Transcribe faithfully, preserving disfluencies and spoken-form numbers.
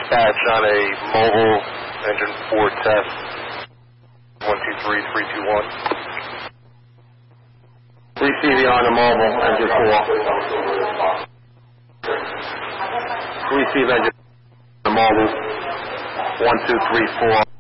dispatch on a mobile engine four test. one two three three two one. Receiving on the mobile engine four. Receive engine on the mobile one two three four.